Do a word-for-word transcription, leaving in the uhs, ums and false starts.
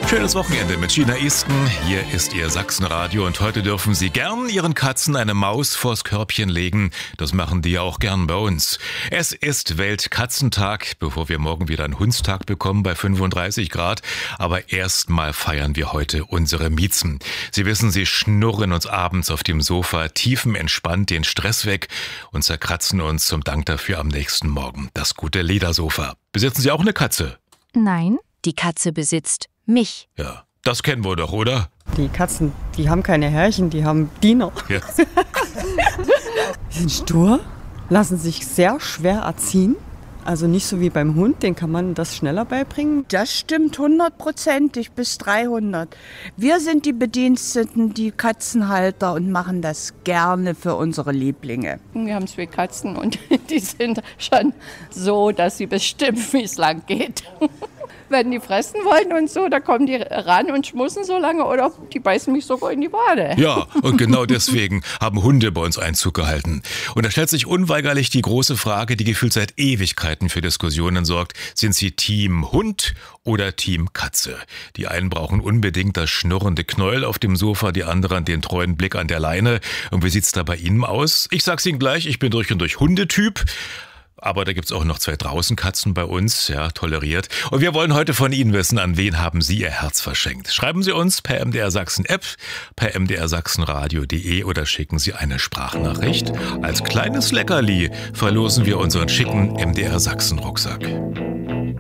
Schönes Wochenende mit Gina Easton. Hier ist Ihr Sachsenradio und heute dürfen Sie gern Ihren Katzen eine Maus vors Körbchen legen. Das machen die ja auch gern bei uns. Es ist Weltkatzentag, bevor wir morgen wieder einen Hundstag bekommen bei fünfunddreißig Grad. Aber erstmal feiern wir heute unsere Miezen. Sie wissen, sie schnurren uns abends auf dem Sofa tiefenentspannt den Stress weg und zerkratzen uns zum Dank dafür am nächsten Morgen. Das gute Ledersofa. Besitzen Sie auch eine Katze? Nein, die Katze besitzt mich. Ja, das kennen wir doch, oder? Die Katzen, die haben keine Herrchen, die haben Diener. Ja. Die sind stur, lassen sich sehr schwer erziehen. Also nicht so wie beim Hund, den kann man das schneller beibringen. Das stimmt hundertprozentig, bis dreihundert. Wir sind die Bediensteten, die Katzenhalter und machen das gerne für unsere Lieblinge. Wir haben zwei Katzen und die sind schon so, dass sie bestimmen, wie es lang geht. Wenn die fressen wollen und so, da kommen die ran und schmussen so lange oder die beißen mich sogar in die Wade. Ja, und genau deswegen haben Hunde bei uns Einzug gehalten. Und da stellt sich unweigerlich die große Frage, die gefühlt seit Ewigkeiten für Diskussionen sorgt. Sind Sie Team Hund oder Team Katze? Die einen brauchen unbedingt das schnurrende Knäuel auf dem Sofa, die anderen den treuen Blick an der Leine. Und wie sieht's da bei Ihnen aus? Ich sag's Ihnen gleich, ich bin durch und durch Hundetyp. Aber da gibt's auch noch zwei Draußenkatzen bei uns, ja, toleriert. Und wir wollen heute von Ihnen wissen, an wen haben Sie Ihr Herz verschenkt? Schreiben Sie uns per M D R Sachsen App, per m d r sachsenradio punkt d e oder schicken Sie eine Sprachnachricht. Als kleines Leckerli verlosen wir unseren schicken M D R Sachsen Rucksack.